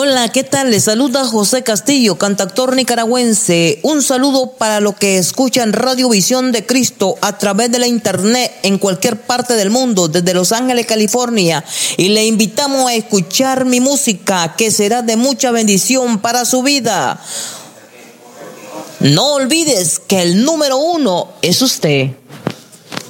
Hola, ¿qué tal? Les saluda José Castillo, cantautor nicaragüense. Un saludo para los que escuchan Radio Visión de Cristo a través de la internet en cualquier parte del mundo, desde Los Ángeles, California. Y le invitamos a escuchar mi música, que será de mucha bendición para su vida. No olvides que el número 1 es usted.